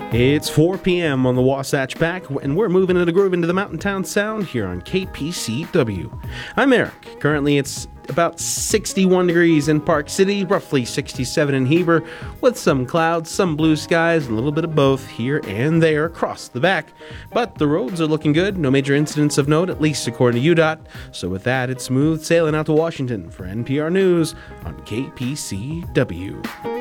It's 4 p.m. on the Wasatch Back, and we're moving in a groove into the Mountain Town Sound here on KPCW. I'm Eric. Currently, it's about 61 degrees in Park City, roughly 67 in Heber, with some clouds, some blue skies, and a little bit of both here and there across the back. But the roads are looking good, no major incidents of note, at least according to UDOT. So with that, it's smooth sailing out to Washington for NPR News on KPCW.